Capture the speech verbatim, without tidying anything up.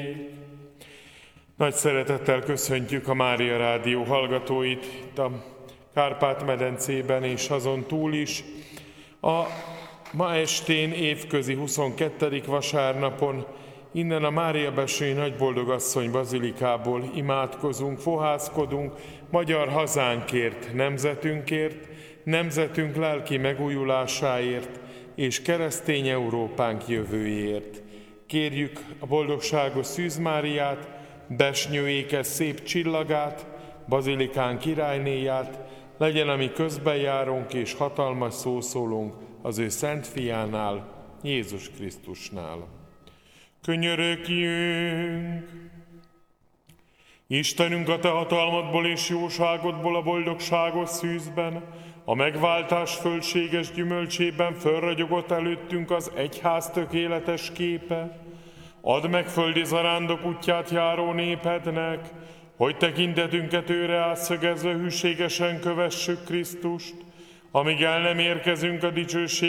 Nagy szeretettel köszöntjük a Mária Rádió hallgatóit itt a Kárpát-medencében és azon túl is. A ma estén évközi huszonkettedik vasárnapon innen a Mária Besői Nagyboldogasszony bazilikából imádkozunk, fohászkodunk magyar hazánkért, nemzetünkért, nemzetünk lelki megújulásáért és keresztény Európánk jövőjéért. Kérjük a boldogságos Szűz Máriát, besnyőjékes szép csillagát, bazilikán királynéját, legyen a mi közbenjárónk és hatalmas szószólónk az ő szent fiánál, Jézus Krisztusnál. Könyörögjünk! Istenünk, a te hatalmadból és jóságodból a boldogságos szűzben, a megváltás fölséges gyümölcsében fölragyogott előttünk az egyház tökéletes képe. Add meg földi zarándok útját járó népednek, hogy tekintetünket őre átszögezve hűségesen kövessük Krisztust, amíg el nem érkezünk a dicsőség